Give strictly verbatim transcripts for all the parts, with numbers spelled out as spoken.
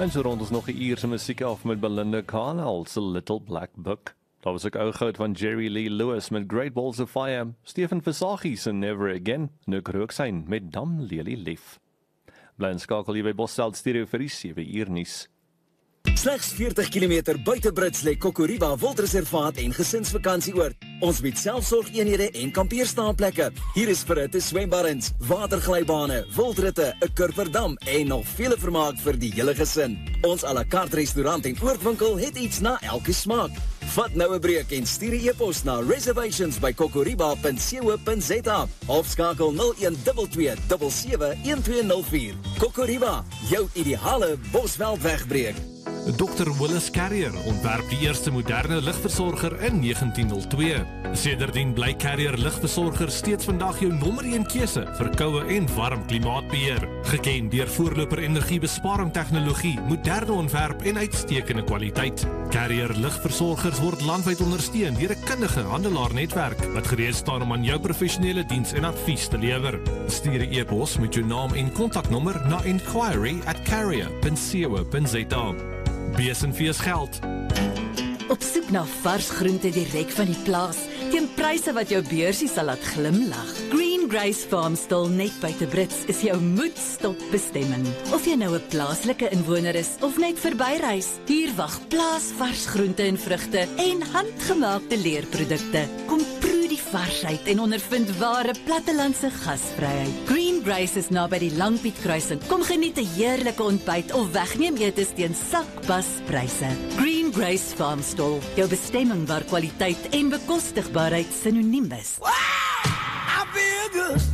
En so rond ons nog 'n uur se musiek af met Belinda Carlisle se Little Black Book. Daar was ook ou goud van Jerry Lee Lewis met Great Balls of Fire, Stephen Versace se Never Again, Nick Rooksyn met Dam Lely Lief. Bly inskakel hier by Bosveld Stereo vir die sewe uur nuus. Slegs veertig kilometer buite Brits lê Kokoriba Wildreservaat en gesinsvakantieoord. Ons bied selfsorgeenhede en kampeerstaanplekke. Hier is verhitte swembaddens, waterglybane, wildritte, 'n kurverdam en nog vele vermaak vir die hele gesin. Ons à la carte restaurant en oordwinkel het iets na elke smaak. Vat nou 'n breek en stuur 'n e-pos na reservations by kokoriba punt co punt za of skakel nul een twee twee sewe sewe een twee nul vier. Kokoriba, jou ideale Bosveld wegbreek. dokter Willis Carrier ontwerp die eerste moderne ligversorger in negentien nul twee. Sedertdien bly Carrier ligversorger steeds vandag jou nommer een keuse vir koue en warm klimaatbeheer. Geken deur voorloper energiebesparing tegnologie, moderne ontwerp en uitstekende kwaliteit. Carrier ligversorgers word landwyd ondersteun deur 'n kundige handelaarnetwerk wat gereed staan om aan jou professionele diens en advies te lewer. Stuur 'n e-pos met jou naam en kontaknommer na inquiry at carrier punt co punt za. Besenfees geld. Op soek na vars groente direk van die plaas, teen pryse wat jou beursie sal laat glimlag. Green Grace Farmstall net buite Brits is jou moedstop bestemming. Of jy nou 'n plaaslike inwoner is of net verbyreis, hier wag plaasvars groente en vrugte en handgemaakte leerprodukte. Kom proe die varsheid en ondervind ware plattelandse gasvryheid. Green Grace is naby die Langpiet kruising. Kom geniet 'n heerlike ontbyt of wegneem etes teen sakbaspryse. Green Grace Farmstall, jou bestemming waar kwaliteit en bekostigbaarheid synoniem is. Wow, I feel good.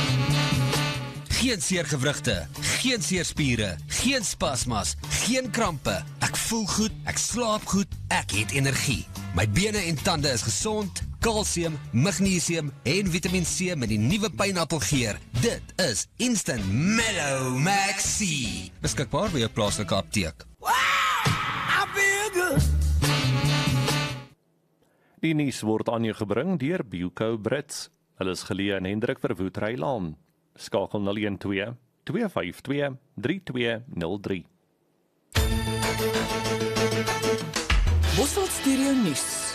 Geen seergewrigte, geen seerspiere, geen spasmas, geen krampe. Ek voel goed, ek slaap goed, ek het energie. My bene en tande is gesond, kalsium, magnesium en Vitamiin C met die nuwe pynappelgeur. Dit is Instant Mellow Max C. Beskikbaar by jou plaaslike apteek. Wow, I feel good. Die nuus word aan jou gebring deur Buco Brits. Hulle is geleë in Hendrik Verwoerd Rylaan. Skakel nul een twee twee vyf twee drie twee nul drie. Bosveld Stereo nuus.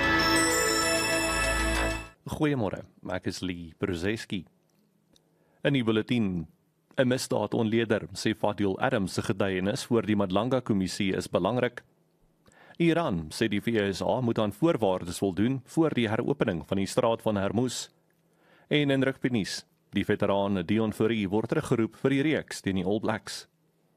Goeiemôre, ek is Lee Brzeski. In die bulletin, 'n misdaadontleder sê Fadil Adams se getuienis voor die Madlanga-kommissie is belangrik. Iran sê die V S A moet aan voorwaardes voldoen voor die heropening van die straat van Hormuz. En in rugbynuus, die veteraan Dion Fourie word teruggeroep vir die reeks teen die All Blacks.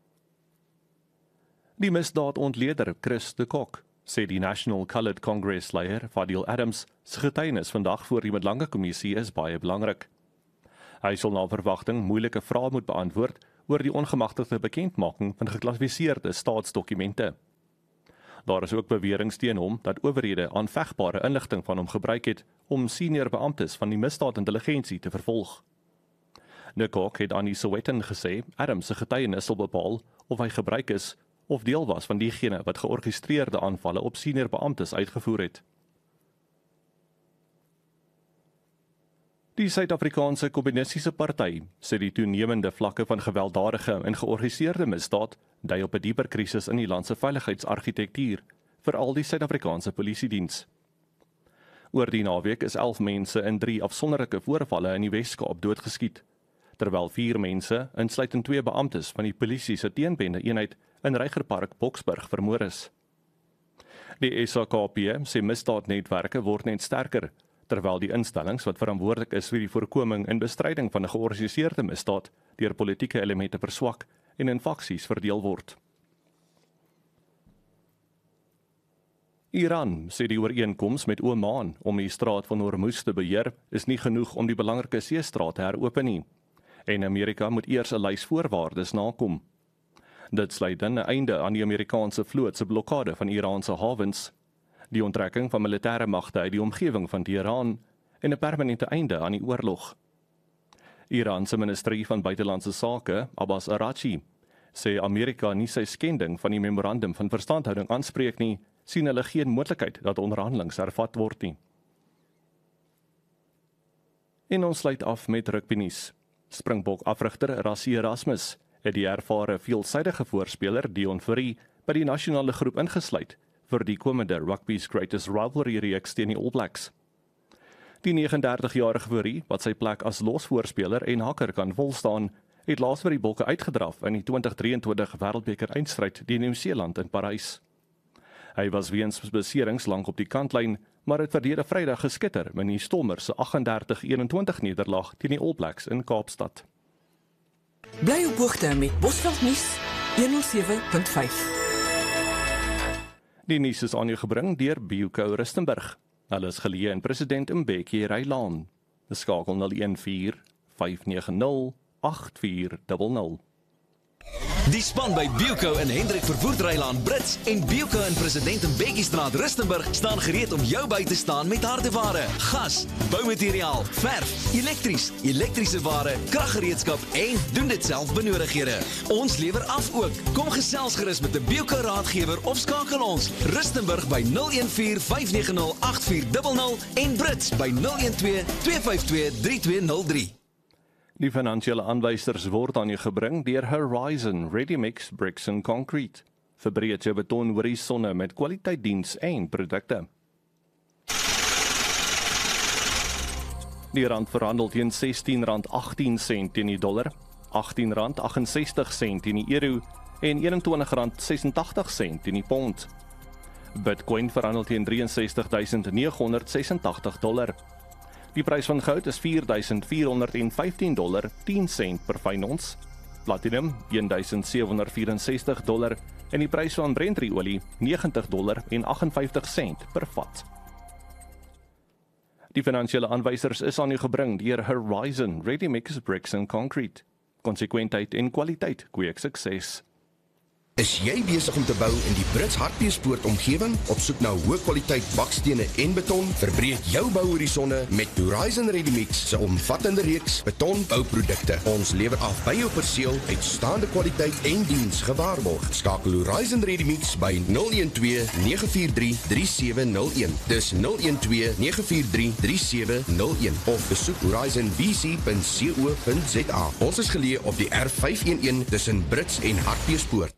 Die misdaadontleder Chris de Kok sê die National Coloured Congress leier Fadil Adams se getuienis vandag voor die Madlanga-kommissie is baie belangrik. Hy sal na verwagting moeilike vrae moet beantwoord oor die ongemagtigde bekendmaking van geklassifiseerde staatsdokumente. Daar is ook beweringe teen hom dat owerhede aanvegbare inligting van hom gebruik het om senior beamptes van die misdaadintelligensie te vervolg. De Kok het aan die Sowetan gesê Adams se getuienis sal bepaal of hy gebruik is of deel was van diegene wat georgestreerde aanvalle op senior beamptes uitgevoer het. Die Suid-Afrikaanse Kommunistiese Party sê die toenemende vlakke van gewelddadige en georganiseerde misdaad dui op 'n dieper krisis in die land se veiligheidsargitektuur, veral die Suid-Afrikaanse polisiediens. Oor die naweek is elf mense in drie afsonderlike voorvalle in die Wes-Kaap doodgeskiet, terwyl vier mense, insluitend twee beamptes van die polisie se teenbende eenheid in Reigerpark Boksburg vermoor is. Die S A K P sê misdaadnetwerke word net sterker, terwyl die instellings wat verantwoordelik is vir die voorkoming en bestryding van 'n georganiseerde misdaad deur politieke elemente verswak en in faksies verdeel word. Iran sê die ooreenkoms met Oman om die straat van Hormuz te beheer is nie genoeg om die belangrike seestraat te heropen nie, en Amerika moet eers 'n lys voorwaardes nakom. Dit sluit dan 'n einde aan die Amerikaanse vloot se blokkade van Iraanse hawens, die onttrekking van militêre magte uit die omgewing van Teheran en 'n permanente einde aan die oorlog. Iran se ministerie van buitelandse sake, Abbas Araghchi, sê Amerika nie sy skending van die memorandum van verstandhouding aanspreek nie, sien hulle geen moontlikheid dat onderhandelings hervat word nie. En ons sluit af met rugbynuus. Springbok afrigter Rassie Erasmus het die ervare veelsidige voorspeler Dion Fourie by die nasionale groep ingesluit vir die komende Rugby's Greatest Rivalry reeks teen die All Blacks. Die negenendertigjarige Fourie, wat sy plek as losvoorspeler en hakker kan volstaan, het laas vir die Bokke uitgedraf in die twintig drieëntwintig Wêreldbeker eindstryd teen Nieu-Seeland in Parys. Hy was weens beserings lank op die kantlyn, maar het verlede Vrydag geskitter met die Stormers se agt-en-dertig eenentwintig nederlaag teen die All Blacks in Kaapstad. Bly op hoogte met Bosveld nuus honderd sewe punt vyf. Die nuus is aan jou gebring deur Bioco Rustenburg. Hulle is geleë in President Mbeki Rylaan. Skakel nul een vier vyf nege nul agt vier nul nul. Die span by Bioco in Hendrik Verwoerd Rylaan Brits en Bioco in President Mbeki Straat Rustenburg staan gereed om jou by te staan met hardeware, gas, boumateriaal, verf, elektries, elektriese ware, kraggereedskap en doen dit self benodighede. Ons lewer af ook. Kom gesels gerus met 'n Bioco raadgewer of skakel ons Rustenburg by nul een vier vyf nege nul agt vier nul nul en Brits by nul een twee twee vyf twee drie twee nul drie. Die finansiële aanwysers word aan jou gebring deur Horizon Ready Mix Bricks and Concrete. Verbreed jou beton oor die sonne met kwaliteit diens en produkte. Die rand verhandel teen sestien rand agtien sent teen die dollar, agtien rand agt ses ag sent teen die euro en eenentwintig rand agt ses sent teen die pond. Bitcoin verhandel teen ses drie duisend nege honderd ses ag ses dollar. Die prys van goud is vier duisend vier honderd vyftien dollar tien sent per fyn ons. Platinum een duisend sewe honderd vyf en ses dollar en die prys van Brent-olie negentig dollar en agt vyf sent per vat. Die finansiële aanwysers is aan u gebring deur Horizon Ready Mix Bricks and Concrete. Konsekwentheid en kwaliteit kweek sukses. Is jy besig om te bou in die Brits Hartbeespoort omgewing? Op soek na hoë kwaliteit bakstene en beton? Verbreek jou bouhorisonne met Horizon Ready Mix se omvattende reeks betonbouprodukte. Ons lewer af by jou perseel uitstaande kwaliteit en diens gewaarborg. Skakel Horizon Ready Mix by nul een twee nege vier drie drie sewe nul een. Dis nul een twee nege vier drie drie sewe nul een of besoek horizon b c punt co punt z a. Ons is geleë op die R vyf een een tussen Brits en Hartbeespoort.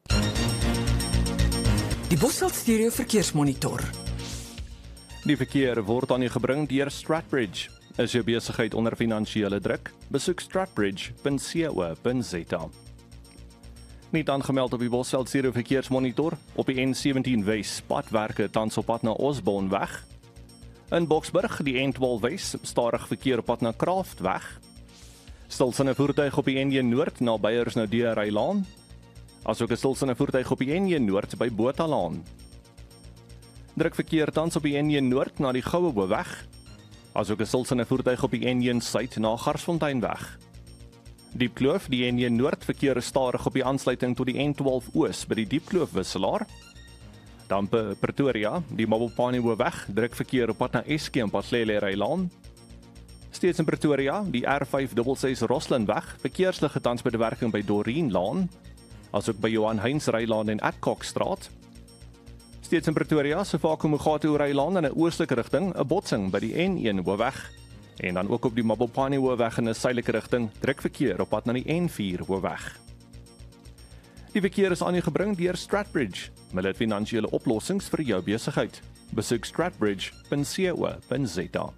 Die Bosveld Stereo Verkeersmonitor. Die verkeer word aan u gebring deur Stratbridge. Is jou besigheid onder finansiële druk? Besoek stratbridge punt co punt z a. Niet aangemeld op die Bosveld Stereo Verkeersmonitor op die N sewentien Wes padwerke tans op pad na Osborneweg. In Boksburg die N twaalf Wes stadig verkeer op pad na Kraftweg. Stilsynne voertuig op die N een Noord na Beyersnodde Rylaan. Asook 'n stilsynne voertuig op die N een Noord by Bothalaan. Druk verkeer tans op die N een Noord na die Gouweweg. Asook 'n stilsynne voertuig op die N een Suid na Garsfonteinweg. Diepkloof, die N een Noord verkeer is stadig op die aansluiting tot die N twaalf Oos by die Diepkloof wisselaar. Dan by Pretoria, die Mabopane-weg, druk verkeer op pad na Eske en Patlele Rylaan. Steeds in Pretoria, die R vyf ses ses Roslinweg, verkeersligte tans by die werking by Doreenlaan. Asook by Johan Heinz Rylaan en Adcockstraat. Steeds in Pretoria, Sefako-Mogatu Rylaan in 'n oostelike rigting, 'n botsing by die N een Hoofweg. En dan ook op die Mabopane Hoofweg in 'n suidelike rigting, druk verkeer op pad na die N vier Hoofweg. Die verkeer is aan u gebring deur Stratbridge, met hulle finansiële oplossings vir jou besigheid. Besoek stratbridge punt co punt z a.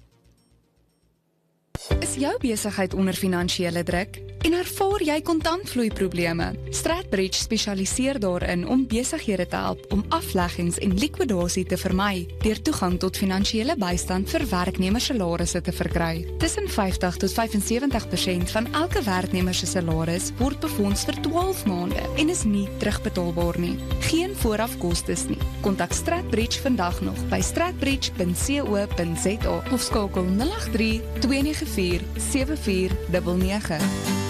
Is jou besigheid onder finansiële druk en ervaar jy kontantvloeiprobleme? Stratbridge spesialiseer daarin om besighede te help om afleggings en likwidasie te vermy deur toegang tot finansiële bystand vir werknemersalarisse te verkry. Tussen vyftig tot vyf en sewentig persent van elke werknemer se salaris word befonds vir twaalf maande en is nie terugbetaalbaar nie. Geen voorafkostes nie. Kontak Stratbridge vandag nog by stratbridge punt co punt z a of skakel nul agt drie twee nege vier sewe vier nege nege.